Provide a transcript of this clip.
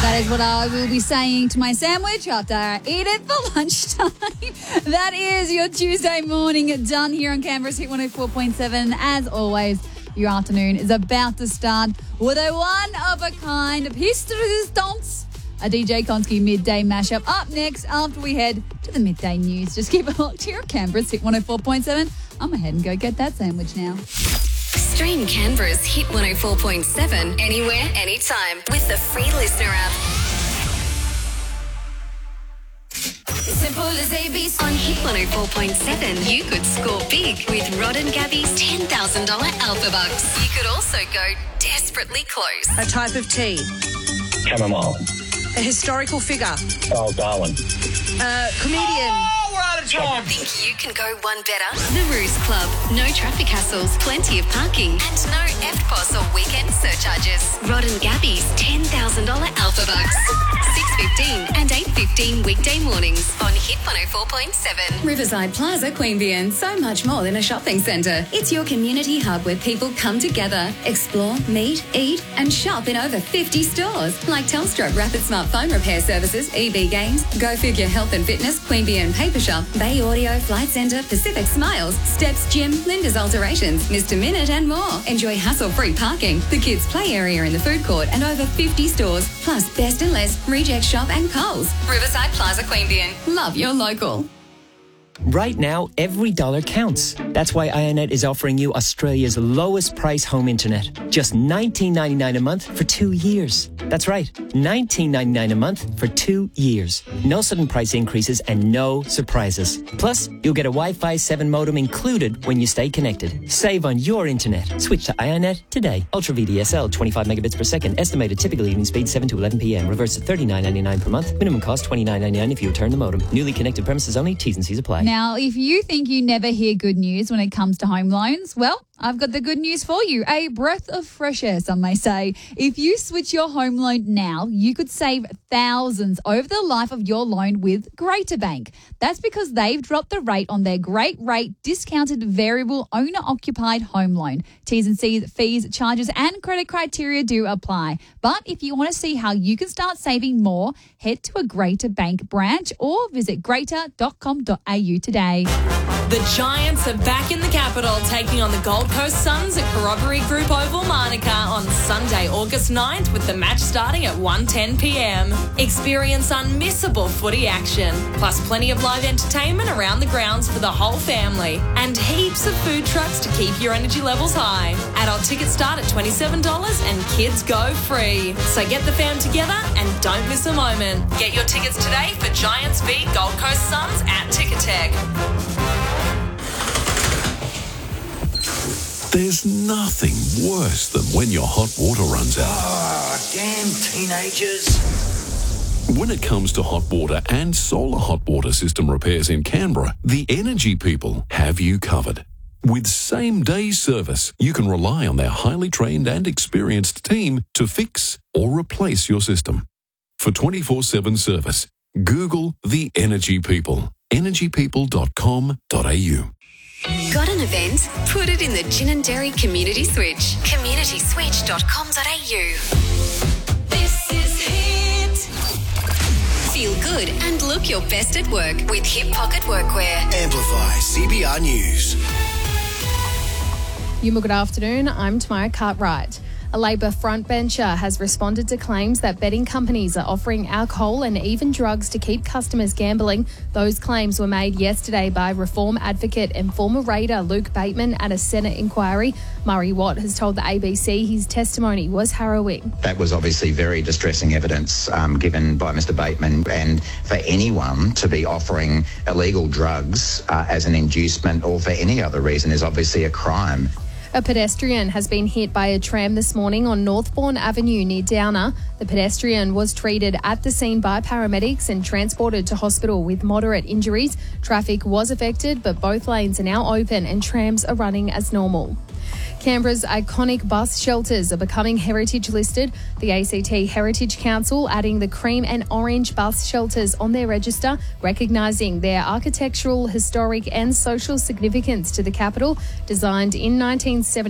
That is what I will be saying to my sandwich after I eat it for lunchtime. That is your Tuesday morning done here on Canberra's Hit 104.7. As always, your afternoon is about to start with a one-of-a-kind history stunts, a DJ Konski midday mashup up next after we head to the midday news. Just keep it locked here on Canberra's Hit 104.7. I'm ahead and go get that sandwich now. Stream Canberra's Hit 104.7 anywhere, anytime with the free listener app. Simple as ABC. On Hit 104.7, you could score big with Rod and Gabby's $10,000 Alpha Bucks. You could also go desperately close. A type of tea. Chamomile. A historical figure. Oh, Darwin. A comedian. We're out of time. Think you can go one better? The Ruse Club. No traffic hassles, plenty of parking, and no EFTPOS or weekend surcharges. Rod and Gabby's $10,000 Alpha Bucks. 6:15 and 8:15 weekday mornings on Hit 104.7. Riverside Plaza, Queanbeyan. So much more than a shopping centre. It's your community hub where people come together, explore, meet, eat, and shop in over 50 stores like Telstra Rapid Smartphone Repair Services, EB Games, Go Figure Health and Fitness, Queanbeyan Paper Shop, Bay Audio, Flight Centre, Pacific Smiles, Steps Gym, Linda's Alterations, Mr. Minute, and more. Enjoy hassle-free parking, the kids' play area in the food court, and over 50 stores, plus Best and Less, Reject Shop, and Coles. Riverside Plaza, Queanbeyan. Love your local. Right now, every dollar counts. That's why Ionet is offering you Australia's lowest price home internet. Just $19.99 a month for 2 years. That's right, $19.99 a month for 2 years. No sudden price increases and no surprises. Plus, you'll get a Wi-Fi 7 modem included when you stay connected. Save on your internet. Switch to Ionet today. Ultra VDSL, 25 megabits per second. Estimated typical evening speed 7 to 11 p.m. Reverse to $39.99 per month. Minimum cost $29.99 if you return the modem. Newly connected premises only. T's and C's apply. Now, if you think you never hear good news when it comes to home loans, well, I've got the good news for you. A breath of fresh air, some may say. If you switch your home loan now, you could save thousands over the life of your loan with Greater Bank. That's because they've dropped the rate on their great rate discounted variable owner-occupied home loan. T's and C's, fees, charges and credit criteria do apply. But if you want to see how you can start saving more, head to a Greater Bank branch or visit greater.com.au today. The Giants are back in the capital, taking on the Gold Coast Suns at Corroboree Group Oval, Monica on Sunday, August 9th, with the match starting at 1:10 p.m. Experience unmissable footy action, plus plenty of live entertainment around the grounds for the whole family, and heaps of food trucks to keep your energy levels high. Adult tickets start at $27 and kids go free. So get the fam together and don't miss a moment. Get your tickets today for Giants v Gold Coast Suns at Ticketek. There's nothing worse than when your hot water runs out. Oh, damn teenagers. When it comes to hot water and solar hot water system repairs in Canberra, the Energy People have you covered. With same-day service, you can rely on their highly trained and experienced team to fix or replace your system. For 24/7 service, Google the Energy People. energypeople.com.au. Got an event? Put it in the Gin and Dairy Community Switch. communityswitch.com.au. This is Hit. Feel good and look your best at work with Hip Pocket Workwear. Amplify CBR News. Good afternoon. I'm Tamara Cartwright. A Labor frontbencher has responded to claims that betting companies are offering alcohol and even drugs to keep customers gambling. Those claims were made yesterday by Reform advocate and former Raider Luke Bateman at a Senate inquiry. Murray Watt has told the ABC his testimony was harrowing. That was obviously very distressing evidence given by Mr Bateman, and for anyone to be offering illegal drugs as an inducement or for any other reason is obviously a crime. A pedestrian has been hit by a tram this morning on Northbourne Avenue near Downer. The pedestrian was treated at the scene by paramedics and transported to hospital with moderate injuries. Traffic was affected, but both lanes are now open and trams are running as normal. Canberra's iconic bus shelters are becoming heritage listed. The ACT Heritage Council adding the cream and orange bus shelters on their register, recognising their architectural, historic and social significance to the capital. Designed in 1970.